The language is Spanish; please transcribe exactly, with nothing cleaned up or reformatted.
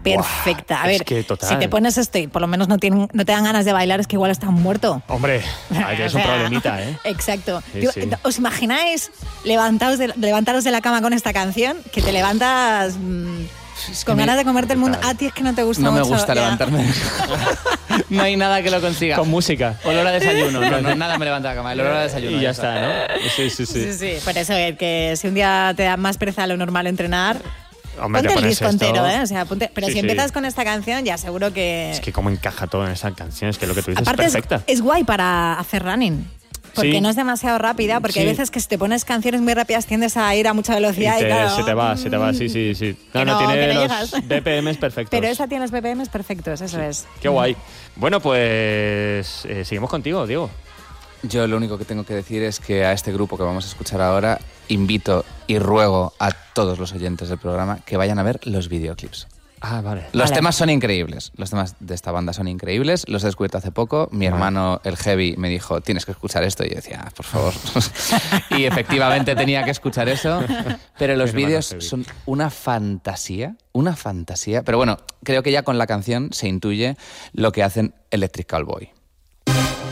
perfecta. Buah, a ver, es que total. si te pones esto y por lo menos no, tienen, no te dan ganas de bailar, es que igual estás muerto. Hombre, es O sea, un problemita, ¿eh? Exacto. Sí, Tío, sí. ¿os imagináis levantaros de, levantaros de la cama con esta canción? Que te levantas mmm, con me- ganas de comerte el mundo. Total. A ti es que no te gusta No me mucho. gusta ya. levantarme. No hay nada que lo consiga. Con música. Olor a desayuno. No, no, nada me levanta de la cama. El olor a desayuno. Y ya está, ¿no? Sí, sí, sí. Sí, sí. Por eso, eh, que si un día te da más pereza de lo normal entrenar, Hombre, te ponte el pones disco esto- entero, ¿eh? O sea, ponte- pero Sí, si sí. empiezas con esta canción, ya seguro que... Es que cómo encaja todo en esa canción, es que lo que tú dices Aparte es es, perfecta. es guay para hacer running. Porque Sí. no es demasiado rápida, porque Sí. hay veces que si te pones canciones muy rápidas tiendes a ir a mucha Y velocidad y, te- claro, se te va, se te va, sí, sí, sí. No, Que no, no, que tiene no los llegas. B P Ms perfectos. Pero esta tiene los B P Ms perfectos, eso es. Qué guay. Bueno, pues eh, seguimos contigo, Diego. Yo lo único que tengo que decir es que a este grupo que vamos a escuchar ahora invito y ruego a todos los oyentes del programa que vayan a ver los videoclips. Ah, vale. Los Vale. temas son increíbles, los temas de esta banda son increíbles, los he descubierto hace poco, mi Vale. hermano, el Heavy, me dijo, tienes que escuchar esto, y yo decía, ah, por favor. Y efectivamente tenía que escuchar eso, pero los Mi hermano vídeos Heavy. son una fantasía, una fantasía, pero bueno, creo que ya con la canción se intuye lo que hacen Electric Callboy.